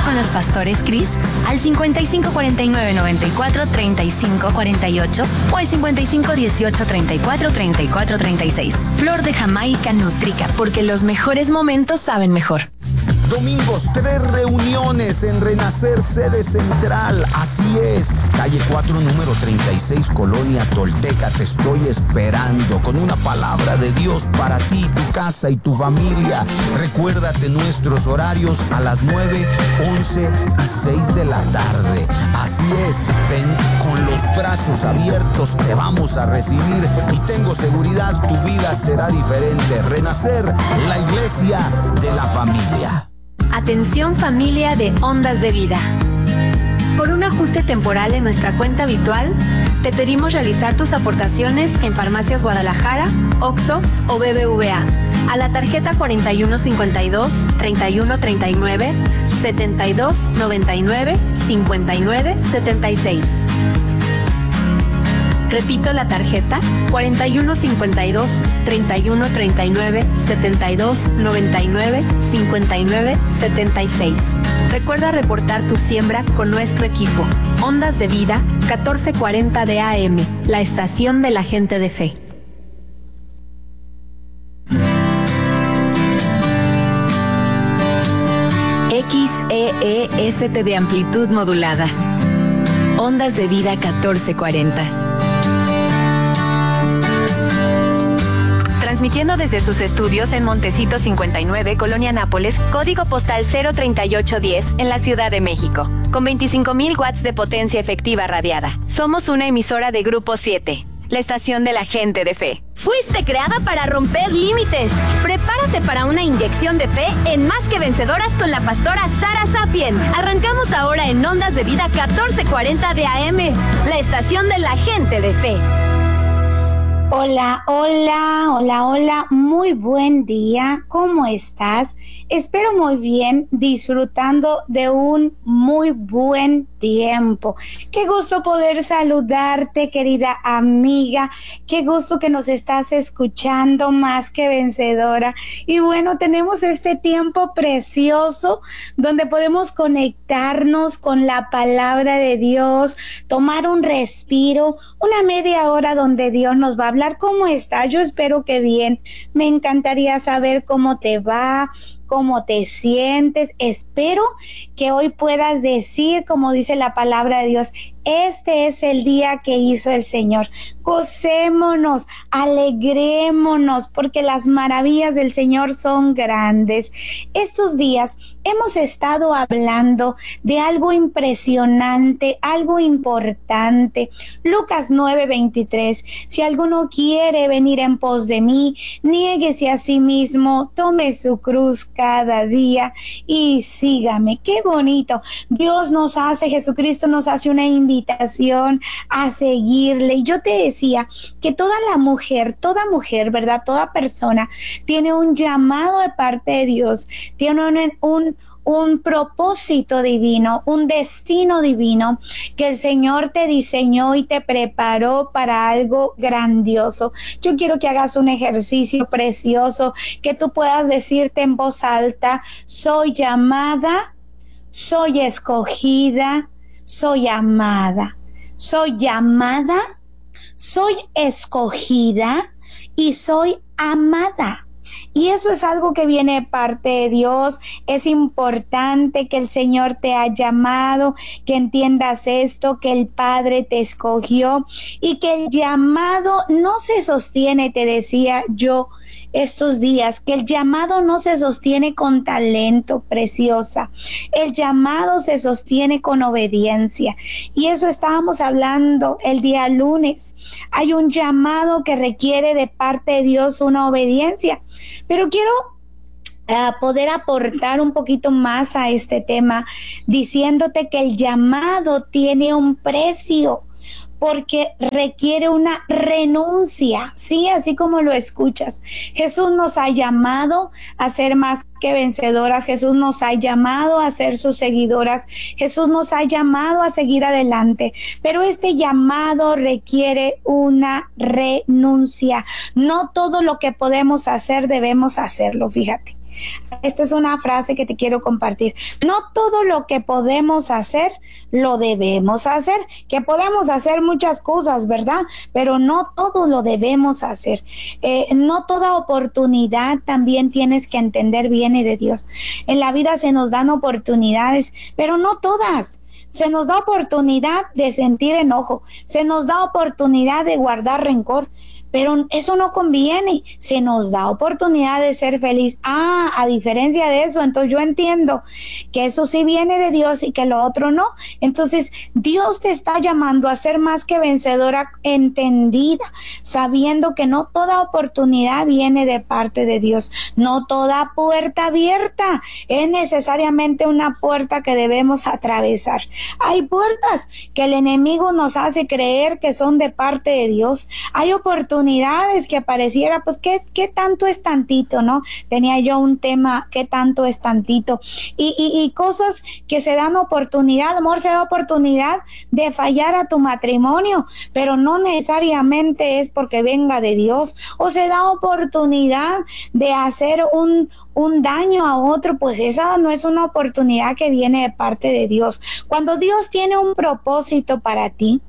con los pastores Cris al 5549-94-3548 o al 5518-34-34-36. Flor de Jamaica Nutrica, porque los mejores momentos saben mejor. Domingos, 3 reuniones en Renacer, sede central. Así es, calle 4, número 36, Colonia Tolteca. Te estoy esperando con una palabra de Dios para ti, tu casa y tu familia. Recuérdate nuestros horarios a las 9, 11 y 6 de la tarde. Así es, ven con los brazos abiertos, te vamos a recibir y tengo seguridad, tu vida será diferente. Renacer, la iglesia de la familia. Atención familia de Ondas de Vida. Por un ajuste temporal en nuestra cuenta habitual, te pedimos realizar tus aportaciones en Farmacias Guadalajara, OXXO o BBVA a la tarjeta 4152 3139 7299 5976. Repito la tarjeta 4152 3139 7299 5976. Recuerda reportar tu siembra con nuestro equipo. Ondas de Vida 1440 de AM, la estación de la gente de fe. XEEST de amplitud modulada. Ondas de Vida 1440. Transmitiendo desde sus estudios en Montecito 59, Colonia Nápoles, código postal 03810, en la Ciudad de México, con 25,000 watts de potencia efectiva radiada. Somos una emisora de Grupo 7, la estación de la gente de fe. Fuiste creada para romper límites. Prepárate para una inyección de fe en Más que Vencedoras con la pastora Sara Sapien. Arrancamos ahora en Ondas de Vida 1440 de AM, la estación de la gente de fe. Hola, hola, hola, hola, muy buen día, ¿cómo estás? Espero muy bien, disfrutando de un muy buen tiempo. Qué gusto poder saludarte, querida amiga, qué gusto que nos estás escuchando, Más que Vencedora. Y bueno, tenemos este tiempo precioso donde podemos conectarnos con la palabra de Dios, tomar un respiro, una media hora donde Dios nos va a hablar. ¿Cómo está? Yo espero que bien. Me encantaría saber cómo te va, cómo te sientes. Espero que hoy puedas decir, como dice la palabra de Dios, este es el día que hizo el Señor. Gocémonos, alegrémonos, porque las maravillas del Señor son grandes. Estos días hemos estado hablando de algo impresionante, algo importante. Lucas 9:23. Si alguno quiere venir en pos de mí, niéguese a sí mismo, tome su cruz cada día y sígame. Qué bonito. Dios nos hace, Jesucristo nos hace una invitación a seguirle. Y yo te decía que toda mujer, ¿verdad? Toda persona tiene un llamado de parte de Dios, tiene un propósito divino, un destino divino que el Señor te diseñó y te preparó para algo grandioso. Yo quiero que hagas un ejercicio precioso, que tú puedas decirte en voz alta: soy llamada, soy escogida, soy amada. Soy llamada, soy escogida y soy amada. Y eso es algo que viene de parte de Dios. Es importante que el Señor te ha llamado, que entiendas esto, que el Padre te escogió y que el llamado no se sostiene, te decía yo estos días, que el llamado no se sostiene con talento, preciosa. El llamado se sostiene con obediencia. Y eso estábamos hablando el día lunes. Hay un llamado que requiere de parte de Dios una obediencia. Pero quiero poder aportar un poquito más a este tema, diciéndote que el llamado tiene un precio, porque requiere una renuncia, ¿sí? Así como lo escuchas. Jesús nos ha llamado a ser más que vencedoras. Jesús nos ha llamado a ser sus seguidoras. Jesús nos ha llamado a seguir adelante. Pero este llamado requiere una renuncia. No todo lo que podemos hacer debemos hacerlo, fíjate. Esta es una frase que te quiero compartir. No todo lo que podemos hacer, lo debemos hacer. Que podemos hacer muchas cosas, ¿verdad? Pero no todo lo debemos hacer. No toda oportunidad, también tienes que entender, viene de Dios. En la vida se nos dan oportunidades, pero no todas. Se nos da oportunidad de sentir enojo, se nos da oportunidad de guardar rencor, pero eso no conviene. Se nos da oportunidad de ser feliz. A diferencia de eso, entonces yo entiendo que eso sí viene de Dios y que lo otro no. Entonces Dios te está llamando a ser más que vencedora, entendida, sabiendo que no toda oportunidad viene de parte de Dios. No toda puerta abierta es necesariamente una puerta que debemos atravesar. Hay puertas que el enemigo nos hace creer que son de parte de Dios. Hay oportunidades que pareciera, pues, ¿qué tanto es tantito, no? Tenía yo un tema, ¿qué tanto es tantito? Y cosas que se dan oportunidad, amor, se da oportunidad de fallar a tu matrimonio, pero no necesariamente es porque venga de Dios. O se da oportunidad de hacer un daño a otro, pues esa no es una oportunidad que viene de parte de Dios. Cuando Dios tiene un propósito para ti,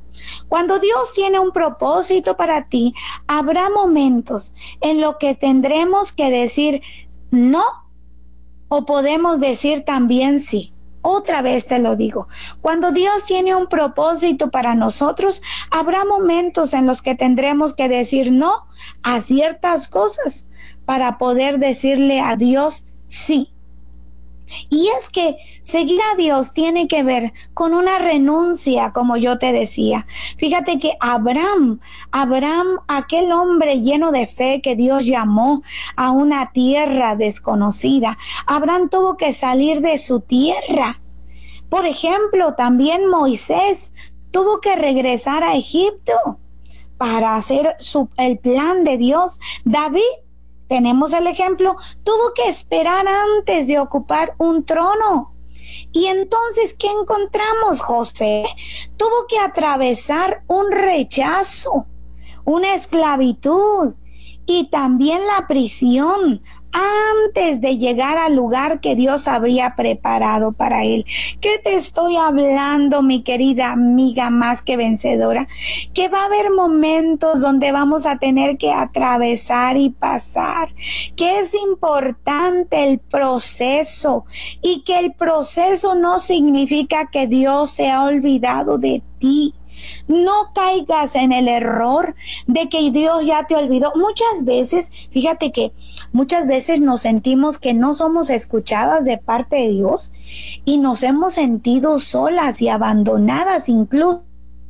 habrá momentos en los que tendremos que decir no, o podemos decir también sí. Otra vez te lo digo, cuando Dios tiene un propósito para nosotros, habrá momentos en los que tendremos que decir no a ciertas cosas para poder decirle a Dios sí. Y es que seguir a Dios tiene que ver con una renuncia, como yo te decía. Fíjate que Abraham, aquel hombre lleno de fe que Dios llamó a una tierra desconocida, Abraham tuvo que salir de su tierra. Por ejemplo, también Moisés tuvo que regresar a Egipto para hacer el plan de Dios. David, tenemos el ejemplo, tuvo que esperar antes de ocupar un trono. Y entonces, ¿qué encontramos? José tuvo que atravesar un rechazo, una esclavitud y también la prisión antes de llegar al lugar que Dios habría preparado para él. ¿Qué te estoy hablando, mi querida amiga más que vencedora? Que va a haber momentos donde vamos a tener que atravesar y pasar, que es importante el proceso, y que el proceso no significa que Dios se ha olvidado de ti. No caigas en el error de que Dios ya te olvidó. Muchas veces, fíjate que muchas veces nos sentimos que no somos escuchadas de parte de Dios y nos hemos sentido solas y abandonadas incluso.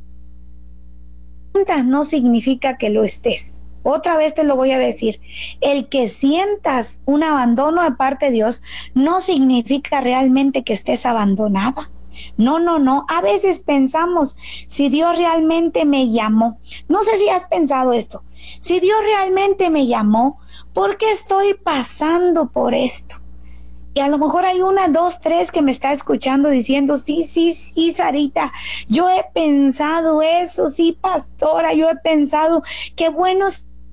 No significa que lo estés. Otra vez te lo voy a decir. El que sientas un abandono de parte de Dios no significa realmente que estés abandonada. No. A veces pensamos, si Dios realmente me llamó. No sé si has pensado esto. Si Dios realmente me llamó, ¿por qué estoy pasando por esto? Y a lo mejor hay 1, 2, 3 que me está escuchando diciendo, sí, Sarita, yo he pensado eso, sí, pastora, yo he pensado, qué bueno,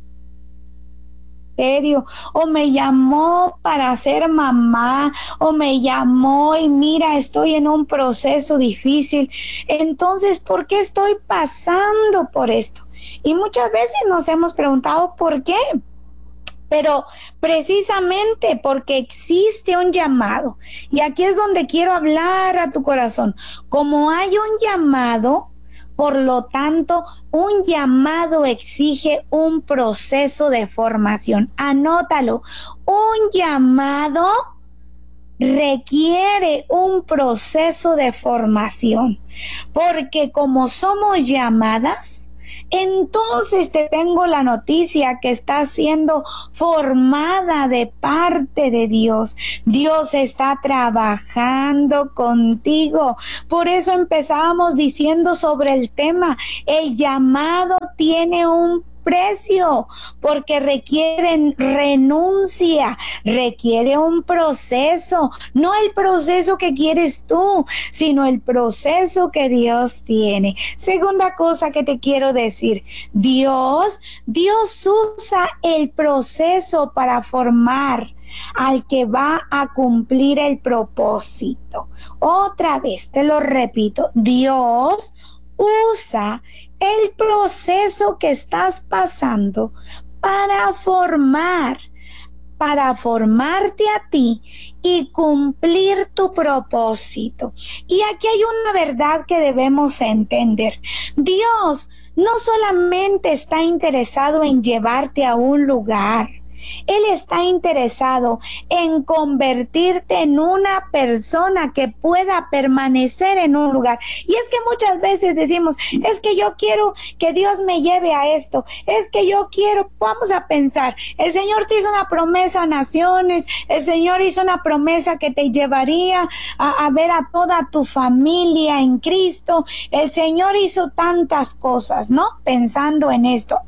o me llamó para ser mamá, o me llamó y mira, estoy en un proceso difícil. Entonces, ¿por qué estoy pasando por esto? Y muchas veces nos hemos preguntado ¿por qué? Pero precisamente porque existe un llamado. Y aquí es donde quiero hablar a tu corazón. Como hay un llamado, por lo tanto, un llamado exige un proceso de formación. Anótalo. Un llamado requiere un proceso de formación. Porque como somos llamadas, entonces te tengo la noticia que estás siendo formada de parte de Dios. Dios está trabajando contigo. Por eso empezamos diciendo sobre el tema, el llamado tiene un precio, porque requiere renuncia, requiere un proceso, no el proceso que quieres tú, sino el proceso que Dios tiene. Segunda cosa que te quiero decir, Dios usa el proceso para formar al que va a cumplir el propósito. Otra vez, te lo repito, Dios usa el proceso que estás pasando para formarte a ti y cumplir tu propósito. Y aquí hay una verdad que debemos entender. Dios no solamente está interesado en llevarte a un lugar. Él está interesado en convertirte en una persona que pueda permanecer en un lugar. Y es que muchas veces decimos, es que yo quiero que Dios me lleve a esto, es que yo quiero, vamos a pensar, el Señor te hizo una promesa a naciones, el Señor hizo una promesa que te llevaría a ver a toda tu familia en Cristo, el Señor hizo tantas cosas, ¿no? Pensando en esto.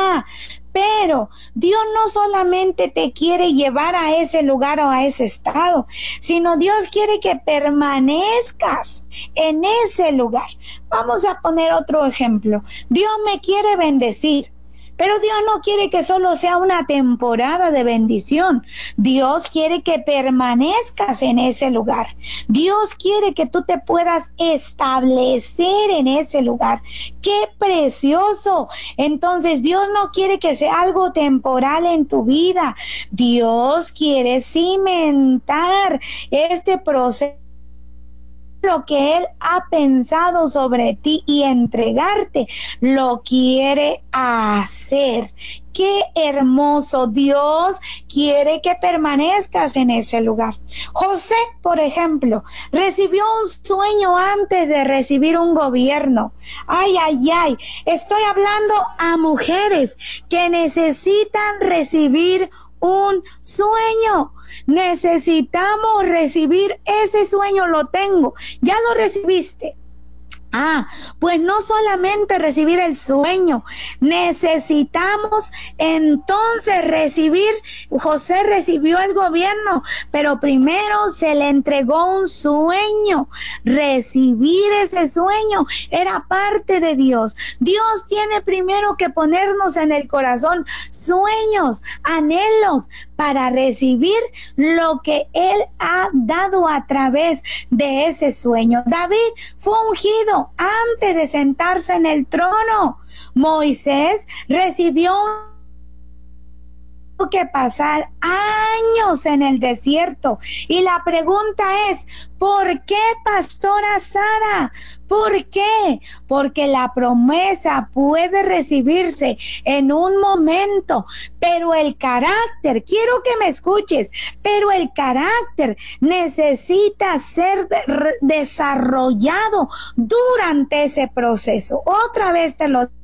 Pero Dios no solamente te quiere llevar a ese lugar o a ese estado, sino Dios quiere que permanezcas en ese lugar. Vamos a poner otro ejemplo. Dios me quiere bendecir. Pero Dios no quiere que solo sea una temporada de bendición. Dios quiere que permanezcas en ese lugar. Dios quiere que tú te puedas establecer en ese lugar. ¡Qué precioso! Entonces Dios no quiere que sea algo temporal en tu vida. Dios quiere cimentar este proceso, lo que Él ha pensado sobre ti y entregarte, lo quiere hacer. ¡Qué hermoso! Dios quiere que permanezcas en ese lugar. José, por ejemplo, recibió un sueño antes de recibir un gobierno. ¡Ay! Estoy hablando a mujeres que necesitan recibir un sueño. Necesitamos recibir ese sueño. Lo tengo, ya lo recibiste. Pues no solamente recibir el sueño, necesitamos entonces recibir. José recibió el gobierno, pero primero se le entregó un sueño. Recibir ese sueño era parte de Dios. Dios tiene primero que ponernos en el corazón sueños, anhelos, para recibir lo que Él ha dado a través de ese sueño. David fue ungido antes de sentarse en el trono. Moisés recibió que pasar años en el desierto. Y la pregunta es, ¿por qué, pastora Sara? ¿Por qué? Porque la promesa puede recibirse en un momento, pero el carácter, quiero que me escuches, pero el carácter necesita ser desarrollado durante ese proceso. Otra vez te lo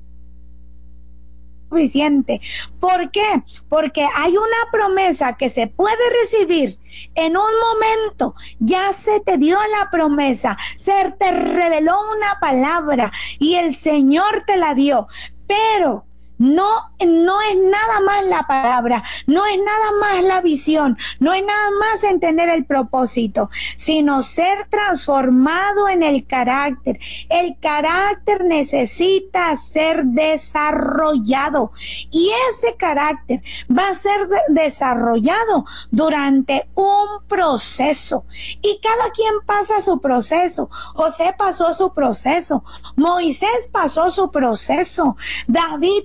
suficiente. ¿Por qué? Porque hay una promesa que se puede recibir en un momento. Ya se te dio la promesa, se te reveló una palabra y el Señor te la dio, pero no es nada más la palabra, no es nada más la visión, no es nada más entender el propósito, sino ser transformado en el carácter. El carácter necesita ser desarrollado y ese carácter va a ser desarrollado durante un proceso y cada quien pasa su proceso. José pasó su proceso, Moisés pasó su proceso, David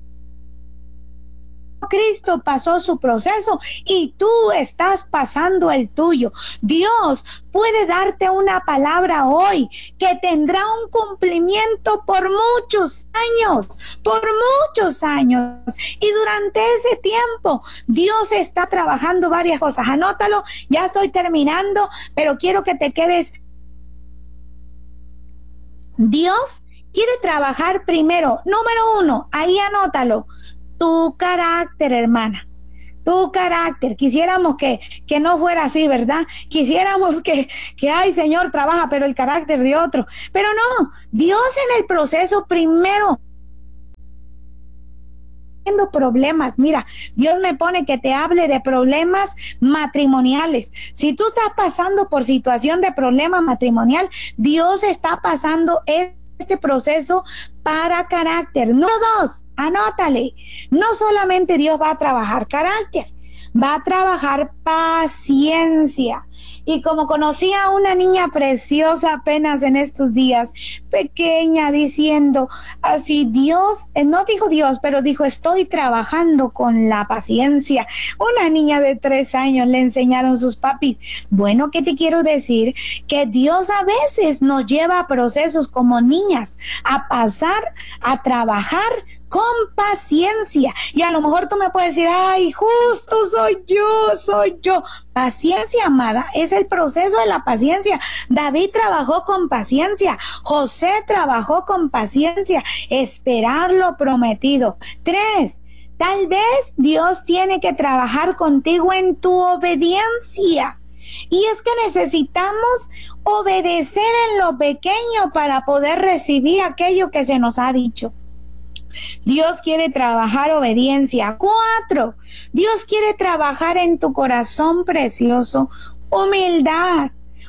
Cristo pasó su proceso y tú estás pasando el tuyo. Dios puede darte una palabra hoy que tendrá un cumplimiento por muchos años. Y durante ese tiempo Dios está trabajando varias cosas. Anótalo, ya estoy terminando, pero quiero que te quedes. Dios quiere trabajar primero, número 1, ahí anótalo, tu carácter, hermana, tu carácter. Quisiéramos que no fuera así, ¿verdad? Quisiéramos que ay, Señor, trabaja, pero el carácter de otro. Pero no, Dios en el proceso primero problemas. Mira, Dios me pone que te hable de problemas matrimoniales. Si tú estás pasando por situación de problema matrimonial, Dios está pasando este proceso para carácter. Número 2, anótale. No solamente Dios va a trabajar carácter, va a trabajar paciencia. Y como conocí a una niña preciosa apenas en estos días, pequeña, diciendo así, Dios, no dijo Dios, pero dijo, estoy trabajando con la paciencia. Una niña de 3 años le enseñaron sus papis. Bueno, ¿qué te quiero decir? Que Dios a veces nos lleva a procesos como niñas, a pasar, a trabajar con paciencia. Y a lo mejor tú me puedes decir, ay, justo soy yo. Paciencia, amada, es el proceso de la paciencia. David trabajó con paciencia. José trabajó con paciencia. Esperar lo prometido. 3. Tal vez Dios tiene que trabajar contigo en tu obediencia. Y es que necesitamos obedecer en lo pequeño para poder recibir aquello que se nos ha dicho. Dios quiere trabajar obediencia. 4. Dios quiere trabajar en tu corazón precioso. Humildad.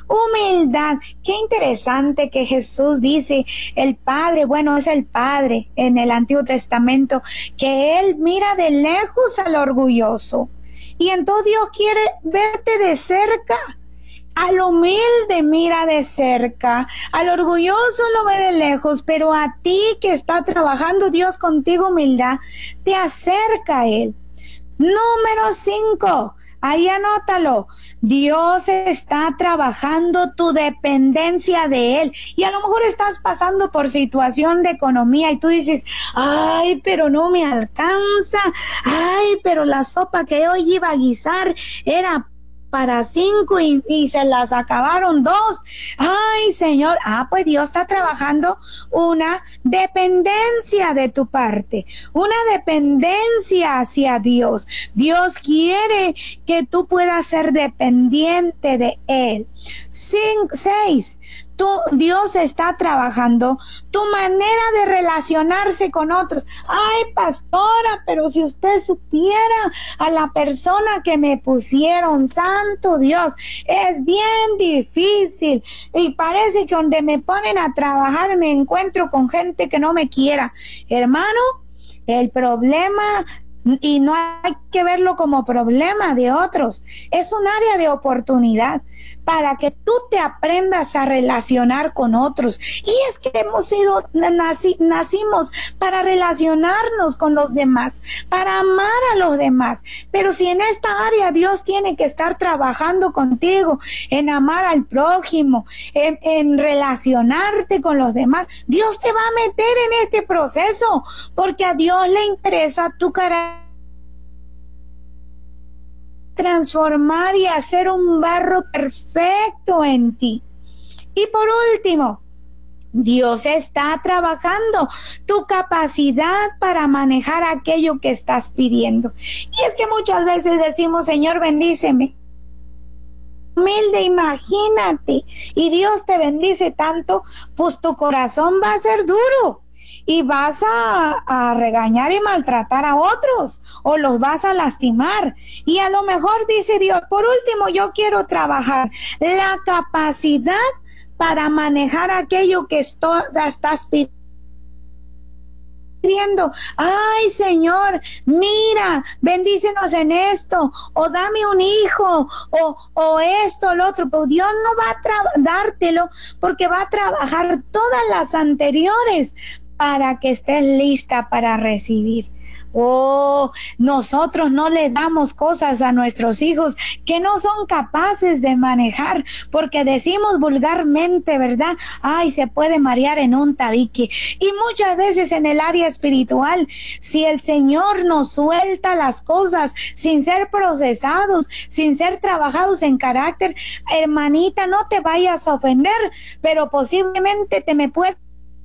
Qué interesante que Jesús dice, el Padre, bueno, es el Padre en el Antiguo Testamento, que Él mira de lejos al orgulloso. Y entonces Dios quiere verte de cerca. Al humilde mira de cerca, al orgulloso lo ve de lejos, pero a ti que está trabajando Dios contigo humildad, te acerca a Él. Número 5, ahí anótalo. Dios está trabajando tu dependencia de Él. Y a lo mejor estás pasando por situación de economía y tú dices, ay, pero no me alcanza. Ay, pero la sopa que hoy iba a guisar era para 5 y se las acabaron 2. Ay, Señor. Pues Dios está trabajando una dependencia de tu parte, una dependencia hacia Dios. Dios quiere que tú puedas ser dependiente de Él. 6. Dios está trabajando tu manera de relacionarse con otros. Ay, pastora, pero si usted supiera a la persona que me pusieron, santo Dios, es bien difícil. Y parece que donde me ponen a trabajar me encuentro con gente que no me quiera. Hermano, el problema, y no hay que verlo como problema de otros, es un área de oportunidad para que tú te aprendas a relacionar con otros. Y es que nacimos para relacionarnos con los demás, para amar a los demás. Pero si en esta área Dios tiene que estar trabajando contigo en amar al prójimo, en relacionarte con los demás, Dios te va a meter en este proceso, porque a Dios le interesa tu carácter, transformar y hacer un barro perfecto en ti. Y por último, Dios está trabajando tu capacidad para manejar aquello que estás pidiendo. Y es que muchas veces decimos, Señor, bendíceme. Humilde, imagínate, y Dios te bendice tanto, pues tu corazón va a ser duro. Y vas a regañar y maltratar a otros, o los vas a lastimar. Y a lo mejor dice Dios, por último, yo quiero trabajar la capacidad para manejar aquello que estás pidiendo. Ay, Señor, mira, bendícenos en esto, o dame un hijo, o esto, lo otro. Pero Dios no va a dártelo, porque va a trabajar todas las anteriores para que estés lista para recibir. Nosotros no le damos cosas a nuestros hijos que no son capaces de manejar, porque decimos vulgarmente, ¿verdad? Ay, se puede marear en un tabique. Y muchas veces en el área espiritual, si el Señor nos suelta las cosas sin ser procesados, sin ser trabajados en carácter, hermanita, no te vayas a ofender, pero posiblemente te me puede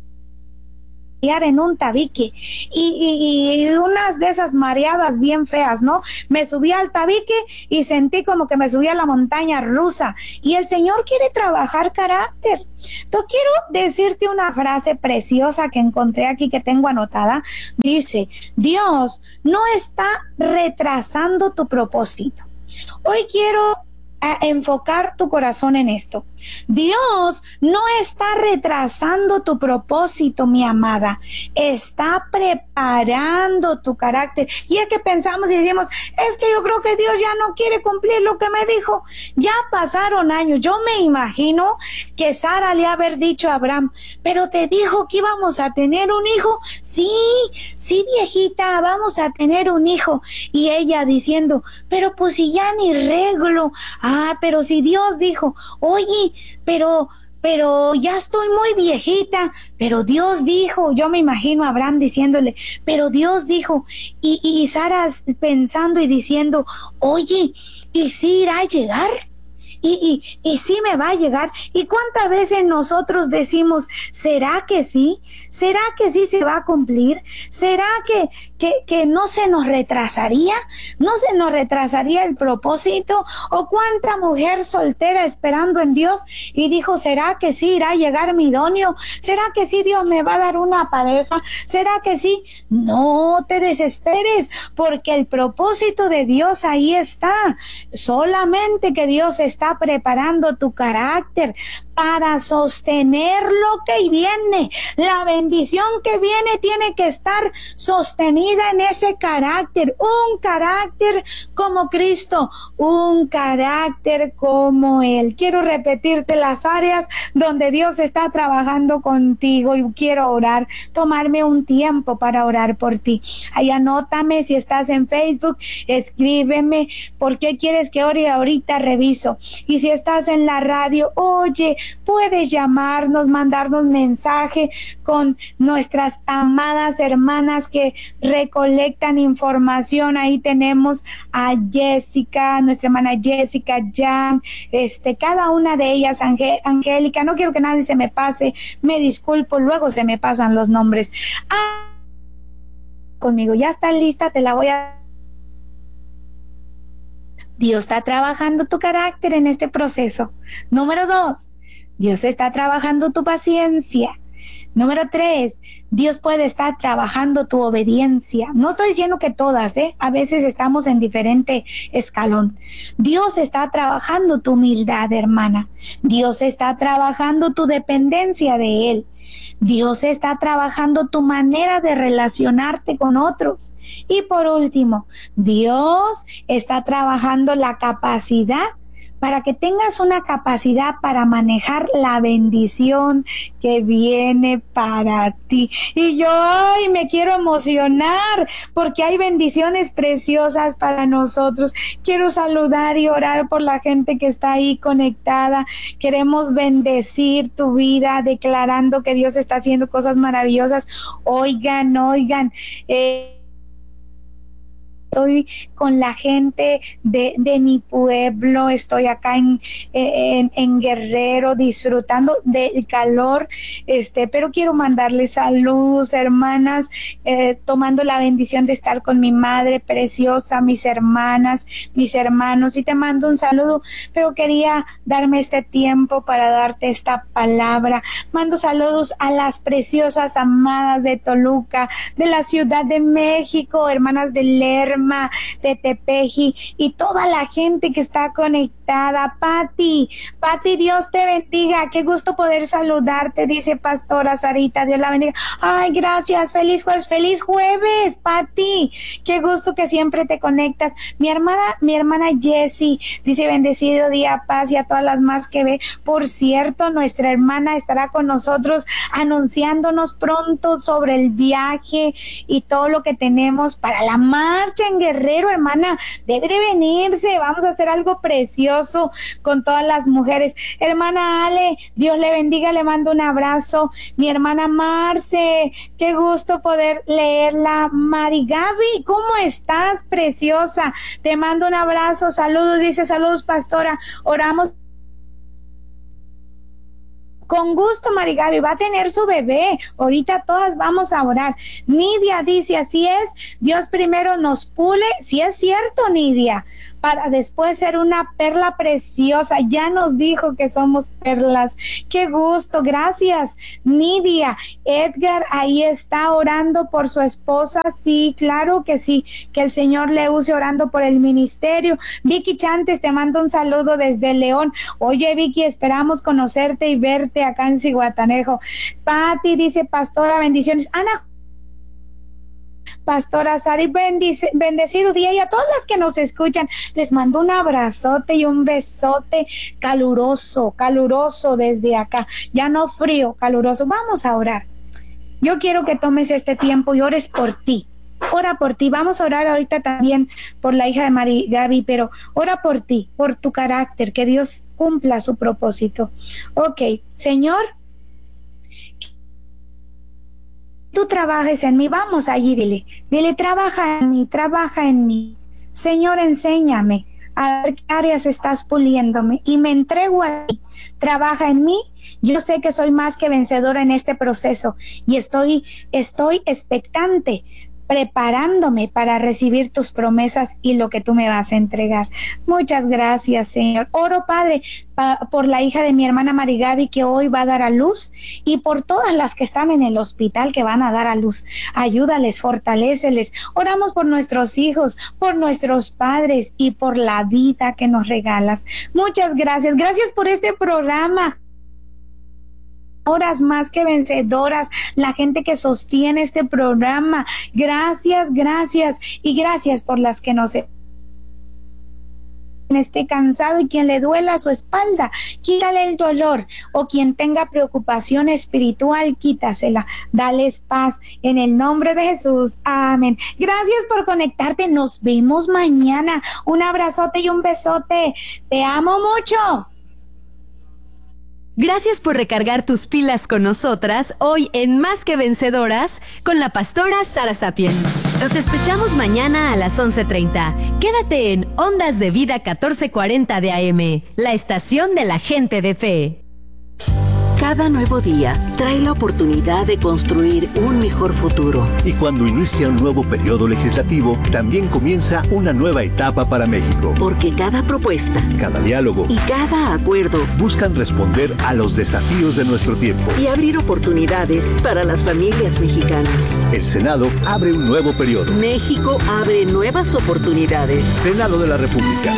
en un tabique y unas de esas mareadas bien feas, ¿no? Me subí al tabique y sentí como que me subí a la montaña rusa, y el Señor quiere trabajar carácter. Yo quiero decirte una frase preciosa que encontré aquí, que tengo anotada. Dice, Dios no está retrasando tu propósito. Hoy quiero a enfocar tu corazón en esto. Dios no está retrasando tu propósito, mi amada. Está preparando tu carácter. Y es que pensamos y decimos, es que yo creo que Dios ya no quiere cumplir lo que me dijo. Ya pasaron años. Yo me imagino que Sara le haber dicho a Abraham, pero te dijo que íbamos a tener un hijo. Sí, viejita, vamos a tener un hijo. Y ella diciendo, pero pues si ya ni reglo. Pero si Dios dijo, oye, pero ya estoy muy viejita, pero Dios dijo. Yo me imagino a Abraham diciéndole, pero Dios dijo, y Sara pensando y diciendo, oye, ¿y si irá a llegar? Y sí me va a llegar. ¿Y cuántas veces nosotros decimos, ¿será que sí? ¿Será que sí se va a cumplir? ¿Será que no se nos retrasaría? ¿No se nos retrasaría el propósito? ¿O cuánta mujer soltera esperando en Dios y dijo, ¿será que sí irá a llegar mi idóneo? ¿Será que sí Dios me va a dar una pareja? ¿Será que sí? No te desesperes, porque el propósito de Dios ahí está. Solamente que Dios está preparando tu carácter para sostener lo que viene. La bendición que viene tiene que estar sostenida en ese carácter, un carácter como Cristo, un carácter como Él. Quiero repetirte las áreas donde Dios está trabajando contigo y quiero orar, tomarme un tiempo para orar por ti. Ahí anótame, si estás en Facebook, escríbeme, ¿por qué quieres que ore? Ahorita reviso. Y si estás en la radio, oye, puedes llamarnos, mandarnos mensaje con nuestras amadas hermanas que recolectan información. Ahí tenemos a Jessica, nuestra hermana Jessica, Jan, cada una de ellas, Angélica. No quiero que nadie se me pase, me disculpo, luego se me pasan los nombres. Conmigo, ya está lista, te la voy a... Dios está trabajando tu carácter en este proceso. Número 2, Dios está trabajando tu paciencia. Número 3, Dios puede estar trabajando tu obediencia. No estoy diciendo que todas, a veces estamos en diferente escalón. Dios está trabajando tu humildad, hermana. Dios está trabajando tu dependencia de Él. Dios está trabajando tu manera de relacionarte con otros. Y por último, Dios está trabajando la capacidad para que tengas una capacidad para manejar la bendición que viene para ti. Y yo, me quiero emocionar porque hay bendiciones preciosas para nosotros. Quiero saludar y orar por la gente que está ahí conectada. Queremos bendecir tu vida, declarando que Dios está haciendo cosas maravillosas. Oigan, estoy con la gente de mi pueblo, estoy acá en Guerrero disfrutando del calor, pero quiero mandarles saludos, hermanas, tomando la bendición de estar con mi madre preciosa, mis hermanas, mis hermanos, y te mando un saludo, pero quería darme este tiempo para darte esta palabra. Mando saludos a las preciosas amadas de Toluca, de la Ciudad de México, hermanas de Lerma, de Tepeji y toda la gente que está conectada. Pati, Dios te bendiga, qué gusto poder saludarte, dice Pastora Sarita, Dios la bendiga. Ay, gracias, feliz jueves, Pati, qué gusto que siempre te conectas. Mi hermana Jessie dice, bendecido día, paz, y a todas las más que ve. Por cierto, nuestra hermana estará con nosotros anunciándonos pronto sobre el viaje y todo lo que tenemos para la marcha en Guerrero, hermana, debe de venirse, vamos a hacer algo precioso con todas las mujeres. Hermana Ale, Dios le bendiga, le mando un abrazo. Mi hermana Marce, qué gusto poder leerla. Mari Gaby, ¿cómo estás, preciosa? Te mando un abrazo, saludos, dice, saludos, pastora, oramos. Con gusto, Marigaby, va a tener su bebé. Ahorita todas vamos a orar. Nidia dice, así es, Dios primero nos pule. Sí es cierto, Nidia. para después ser una perla preciosa. Ya nos dijo que somos perlas. ¡Qué gusto! Gracias, Nidia. Edgar ahí está orando por su esposa. Sí, claro que sí, que el Señor le use orando por el ministerio. Vicky Chantes, te mando un saludo desde León. Oye, Vicky, esperamos conocerte y verte acá en Zihuatanejo. Pati dice, pastora, bendiciones. Ana, pastora Sari, bendecido día, y a todas las que nos escuchan les mando un abrazote y un besote caluroso desde acá, ya no frío, caluroso. Vamos a orar. Yo quiero que tomes este tiempo y ores por ti. Ora por ti. Vamos a orar ahorita también por la hija de Mari Gaby, pero ora por ti, por tu carácter, que Dios cumpla su propósito. Ok, Señor, tú trabajes en mí. Vamos allí, dile, trabaja en mí. Señor, enséñame a ver qué áreas estás puliéndome y me entrego a ti. Trabaja en mí. Yo sé que soy más que vencedora en este proceso y estoy expectante, preparándome para recibir tus promesas y lo que tú me vas a entregar. Muchas gracias, Señor. Oro, Padre, por la hija de mi hermana Mari Gaby, que hoy va a dar a luz, y por todas las que están en el hospital que van a dar a luz. Ayúdales, fortaléceles. Oramos por nuestros hijos, por nuestros padres y por la vida que nos regalas. Muchas gracias. Gracias por este programa. Horas más que vencedoras, la gente que sostiene este programa. Gracias y gracias por las que nos esté cansado y quien le duela su espalda, quítale el dolor, o quien tenga preocupación espiritual, quítasela, dales paz en el nombre de Jesús, amén. Gracias por conectarte, nos vemos mañana. Un abrazote y un besote, te amo mucho. Gracias por recargar tus pilas con nosotras hoy en Más que Vencedoras con la pastora Sara Sapien. Nos escuchamos mañana a las 11:30. Quédate en Ondas de Vida 1440 de AM, la estación de la gente de fe. Cada nuevo día trae la oportunidad de construir un mejor futuro. Y cuando inicia un nuevo periodo legislativo, también comienza una nueva etapa para México. Porque cada propuesta, cada diálogo y cada acuerdo buscan responder a los desafíos de nuestro tiempo y abrir oportunidades para las familias mexicanas. El Senado abre un nuevo periodo. México abre nuevas oportunidades. Senado de la República.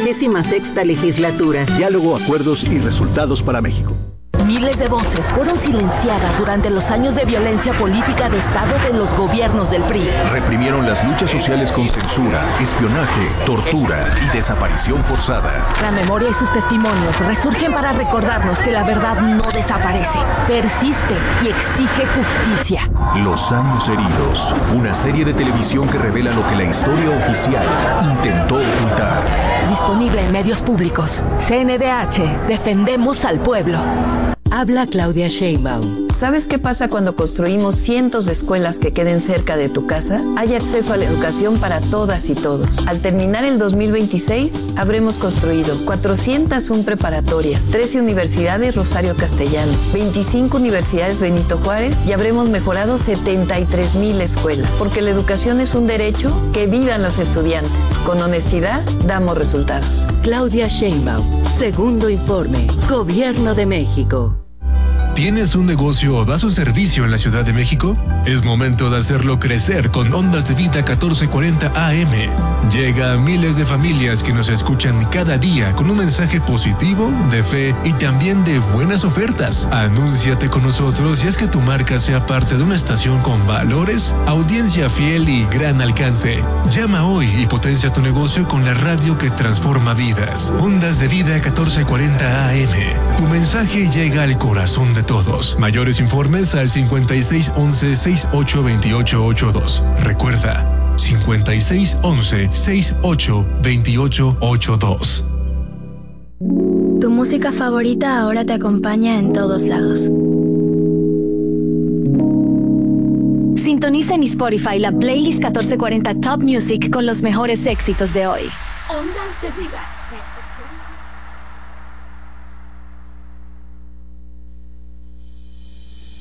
66ª legislatura. Diálogo, acuerdos y resultados para México. Miles de voces fueron silenciadas durante los años de violencia política de Estado de los gobiernos del PRI. Reprimieron las luchas sociales con censura, espionaje, tortura y desaparición forzada. La memoria y sus testimonios resurgen para recordarnos que la verdad no desaparece, persiste y exige justicia. Los años heridos, una serie de televisión que revela lo que la historia oficial intentó ocultar. Disponible en medios públicos. CNDH, defendemos al pueblo. Habla Claudia Sheinbaum. ¿Sabes qué pasa cuando construimos cientos de escuelas que queden cerca de tu casa? Hay acceso a la educación para todas y todos. Al terminar el 2026, habremos construido 401 preparatorias, 13 universidades Rosario Castellanos, 25 universidades Benito Juárez, y habremos mejorado 73,000 escuelas. Porque la educación es un derecho, que vivan los estudiantes. Con honestidad, damos resultados. Claudia Sheinbaum. Segundo informe. Gobierno de México. ¿Tienes un negocio o das un servicio en la Ciudad de México? Es momento de hacerlo crecer con Ondas de Vida 1440 AM. Llega a miles de familias que nos escuchan cada día con un mensaje positivo, de fe y también de buenas ofertas. Anúnciate con nosotros y haz que tu marca sea parte de una estación con valores, audiencia fiel y gran alcance. Llama hoy y potencia tu negocio con la radio que transforma vidas. Ondas de Vida 1440 AM. Tu mensaje llega al corazón de todos. Mayores informes al 5611-682882. Recuerda, 5611-682882. Tu música favorita ahora te acompaña en todos lados. Sintoniza en Spotify la playlist 1440 Top Music con los mejores éxitos de hoy. Ondas de Vida.